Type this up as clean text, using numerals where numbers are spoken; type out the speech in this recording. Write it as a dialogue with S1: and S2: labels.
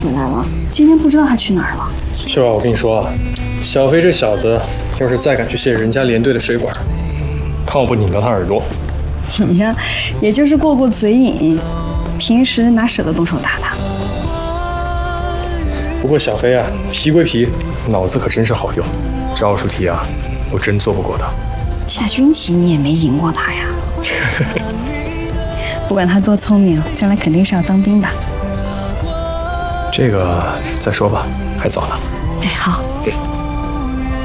S1: 回来了，今天不知道他去哪儿了。
S2: 秀儿，我跟你说啊，小飞这小子要是再敢去卸人家连队的水管，看我不拧到他耳朵。
S1: 你呀，也就是过过嘴瘾，平时哪舍得动手打他？
S2: 不过小飞啊，皮归皮，脑子可真是好用。这奥数题啊，我真做不过他。
S1: 下军棋你也没赢过他呀。不管他多聪明，将来肯定是要当兵的。
S2: 这个再说吧，还早呢。
S1: 哎，好。